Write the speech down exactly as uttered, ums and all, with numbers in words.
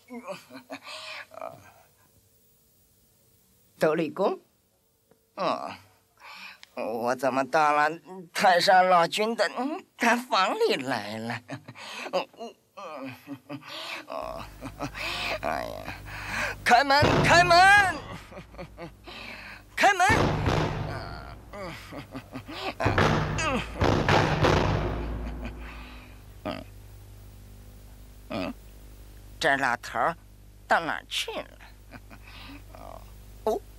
斗笠公，嗯，我怎么到了太上老君的他房里来了？嗯嗯嗯，哦，哎呀，开门，开门，开门！嗯嗯嗯嗯，这老头到哪儿去了？哦，